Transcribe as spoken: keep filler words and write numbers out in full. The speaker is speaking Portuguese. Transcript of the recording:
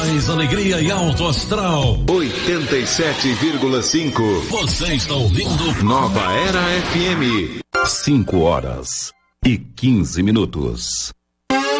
mais alegria e alto astral. oitenta e sete vírgula cinco. Você está ouvindo Nova Era F M. cinco horas e quinze minutos.